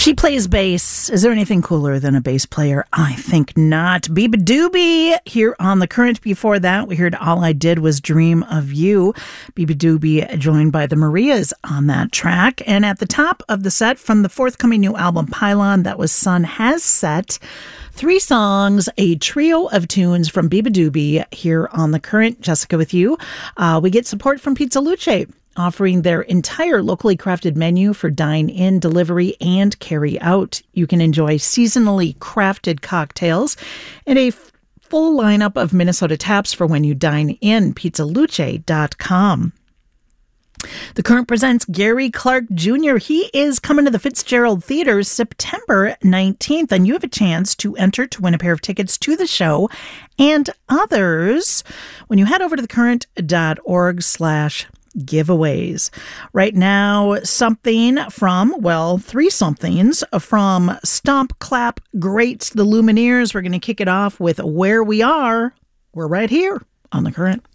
She plays bass. Is there anything cooler than a bass player? I think not. Beabadoobee here on The Current. Before that, we heard All I Did Was Dream of You. Beabadoobee joined by the Marias on that track. And at the top of the set from the forthcoming new album Pylon, that was Sun Has Set. 3 songs, a trio of tunes from Beabadoobee here on The Current. Jessica with you. We get support from Pizza Luce, offering their entire locally crafted menu for dine-in, delivery, and carry-out. You can enjoy seasonally crafted cocktails and a full lineup of Minnesota taps for when you dine in. PizzaLuce.com. The Current presents Gary Clark Jr. He is coming to the Fitzgerald Theater September 19th, and you have a chance to enter to win a pair of tickets to the show and others when you head over to thecurrent.org/giveaways. Right now, something from, 3 somethings from Stomp Clap Greats, the Lumineers. We're going to kick it off with Where We Are. We're right here on The Current.